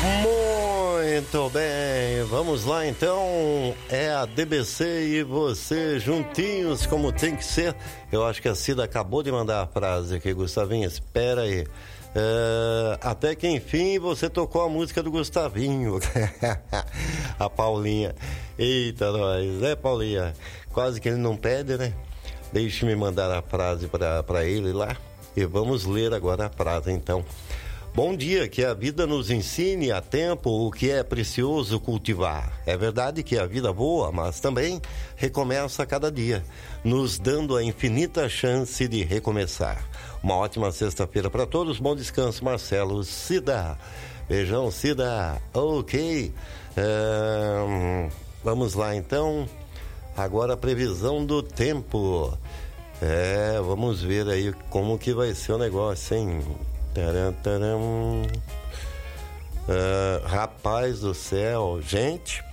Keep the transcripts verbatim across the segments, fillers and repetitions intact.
Muito bem, vamos lá então. É a D B C e você juntinhos como tem que ser. Eu acho que a Cida acabou de mandar a frase aqui, Gustavinho, espera aí. É, até que enfim você tocou a música do Gustavinho. A Paulinha. Eita, nós, é Paulinha? Quase que ele não pede, né? Deixe-me mandar a frase para ele lá. E vamos ler agora a frase então. Bom dia, que a vida nos ensine a tempo o que é precioso cultivar. É verdade que a vida voa, mas também recomeça a cada dia, nos dando a infinita chance de recomeçar. Uma ótima sexta-feira para todos, bom descanso, Marcelo Cida. Beijão, Cida. Ok. É, vamos lá então. Agora a previsão do tempo. É, vamos ver aí como que vai ser o negócio, hein? Taram, taram. Uh, rapaz do céu, gente.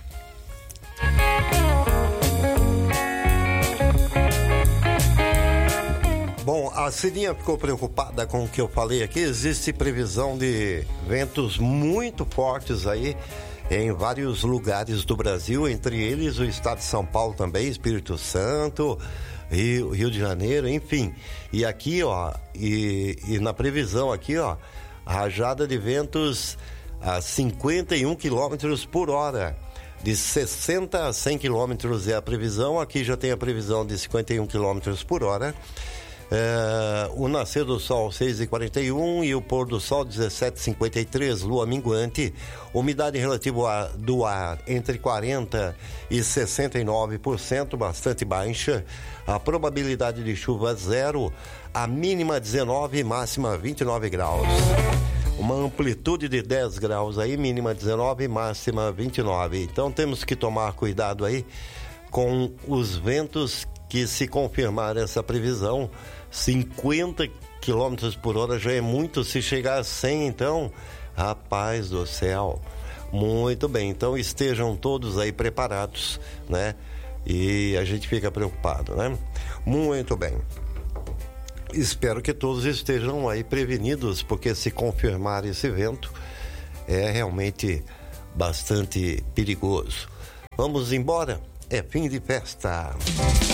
Bom, a Cidinha ficou preocupada com o que eu falei aqui. Existe previsão de ventos muito fortes aí em vários lugares do Brasil, entre eles o estado de São Paulo também, Espírito Santo, Rio, Rio de Janeiro, enfim. E aqui, ó, e, e na previsão aqui, ó, rajada de ventos a cinquenta e um quilômetros por hora. De sessenta a cem quilômetros é a previsão. Aqui já tem a previsão de cinquenta e um quilômetros por hora. É, o nascer do sol seis e quarenta e um e o pôr do sol dezessete e cinquenta e três, lua minguante, umidade relativa do ar entre quarenta e sessenta e nove por cento, bastante baixa, a probabilidade de chuva zero, a mínima dezenove, máxima vinte e nove graus, uma amplitude de dez graus aí, mínima dezenove, máxima vinte e nove. Então temos que tomar cuidado aí com os ventos que, se confirmar essa previsão, cinquenta quilômetros por hora já é muito. Se chegar a cem, então, rapaz do céu. Muito bem, então estejam todos aí preparados, né? E a gente fica preocupado, né? Muito bem. Espero que todos estejam aí prevenidos, porque se confirmar esse vento, é realmente bastante perigoso. Vamos embora? É fim de festa.